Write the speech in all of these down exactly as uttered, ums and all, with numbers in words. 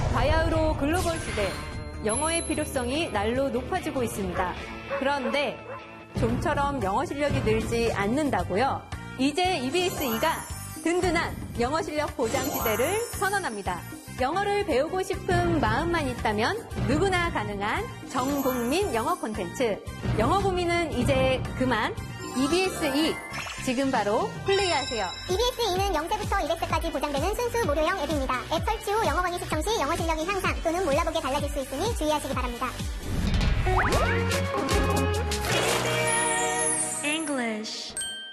바야흐로 글로벌 시대, 영어의 필요성이 날로 높아지고 있습니다. 그런데 좀처럼 영어 실력이 늘지 않는다고요? 이제 이비에스이가 든든한 영어 실력 보장 시대를 선언합니다. 영어를 배우고 싶은 마음만 있다면 누구나 가능한 전국민 영어 콘텐츠. 영어 고민은 이제 그만. 이비에스이 지금 바로 플레이하세요. 이비에스이는 영 세부터 이백 세까지 보장되는 순수 무료형 앱입니다. 앱 설치 후 영어 강의 시청 시 영어 실력이 향상 또는 몰라보게 달라질 수 있으니 주의하시기 바랍니다. English.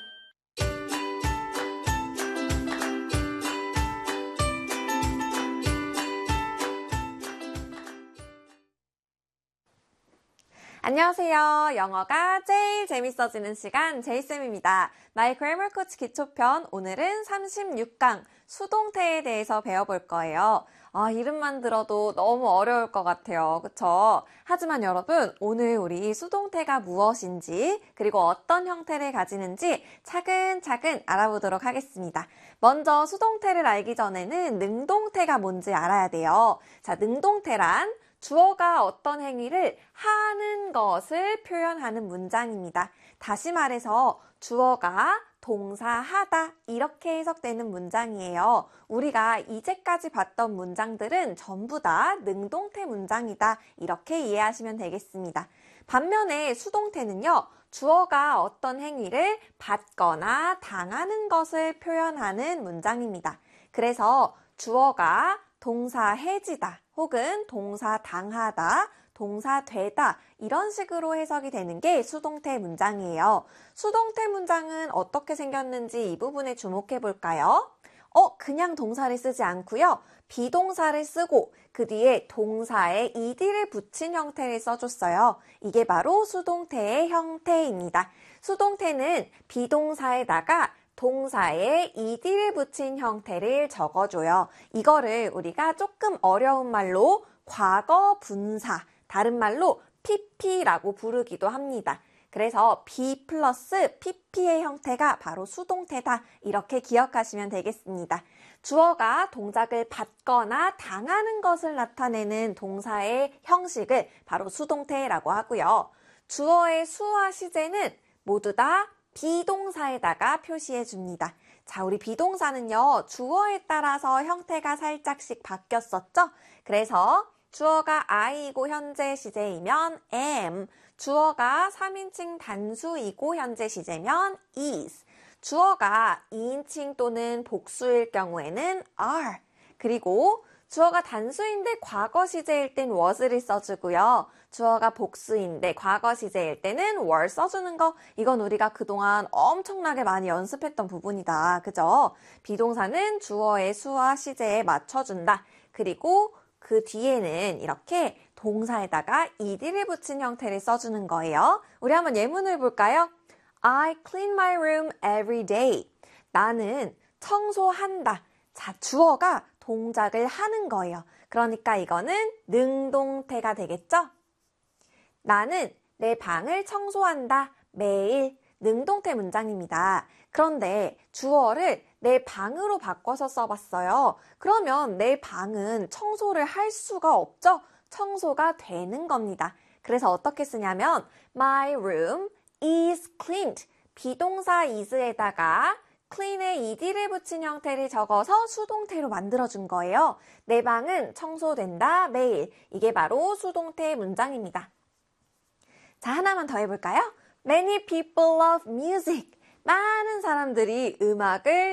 안녕하세요. 영어가 제일 재밌어지는 시간 제이쌤입니다. My Grammar Coach 기초편 오늘은 삼십육 강 수동태에 대해서 배워볼 거예요. 아, 이름만 들어도 너무 어려울 것 같아요. 그쵸? 하지만 여러분, 오늘 우리 수동태가 무엇인지 그리고 어떤 형태를 가지는지 차근차근 알아보도록 하겠습니다. 먼저 수동태를 알기 전에는 능동태가 뭔지 알아야 돼요. 자, 능동태란 주어가 어떤 행위를 하는 것을 표현하는 문장입니다. 다시 말해서 주어가 동사 하다 이렇게 해석되는 문장이에요. 우리가 이제까지 봤던 문장들은 전부 다 능동태 문장이다 이렇게 이해하시면 되겠습니다. 반면에 수동태는요. 주어가 어떤 행위를 받거나 당하는 것을 표현하는 문장입니다. 그래서 주어가 동사 해지다 혹은 동사 당하다, 동사 되다 이런 식으로 해석이 되는 게 수동태 문장이에요. 수동태 문장은 어떻게 생겼는지 이 부분에 주목해 볼까요? 어, 그냥 동사를 쓰지 않고요. 비동사를 쓰고 그 뒤에 동사에 이디를 붙인 형태를 써줬어요. 이게 바로 수동태의 형태입니다. 수동태는 비동사에다가 동사에 이디를 붙인 형태를 적어줘요. 이거를 우리가 조금 어려운 말로 과거 분사, 다른 말로 피피라고 부르기도 합니다. 그래서 be 플러스 피피의 형태가 바로 수동태다. 이렇게 기억하시면 되겠습니다. 주어가 동작을 받거나 당하는 것을 나타내는 동사의 형식을 바로 수동태라고 하고요. 주어의 수와 시제는 모두 다 비동사에다가 표시해 줍니다. 자, 우리 비동사는요, 주어에 따라서 형태가 살짝씩 바뀌었었죠? 그래서 주어가 I이고 현재 시제이면 am, 주어가 삼인칭 단수이고 현재 시제면 is, 주어가 이인칭 또는 복수일 경우에는 are, 그리고 주어가 단수인데 과거 시제일 땐 was를 써주고요. 주어가 복수인데 과거 시제일 때는 were 써주는 거, 이건 우리가 그동안 엄청나게 많이 연습했던 부분이다. 그죠? 비동사는 주어의 수와 시제에 맞춰준다. 그리고 그 뒤에는 이렇게 동사에다가 이디를 붙인 형태를 써주는 거예요. 우리 한번 예문을 볼까요? I clean my room every day. 나는 청소한다. 자, 주어가 동작을 하는 거예요. 그러니까 이거는 능동태가 되겠죠? 나는 내 방을 청소한다. 매일. 능동태 문장입니다. 그런데 주어를 내 방으로 바꿔서 써봤어요. 그러면 내 방은 청소를 할 수가 없죠? 청소가 되는 겁니다. 그래서 어떻게 쓰냐면 My room is cleaned. 비동사 is에다가 clean에 ed를 붙인 형태를 적어서 수동태로 만들어준 거예요. 내 방은 청소된다 매일. 이게 바로 수동태 문장입니다. 자, 하나만 더 해볼까요? Many people love music. 많은 사람들이 음악을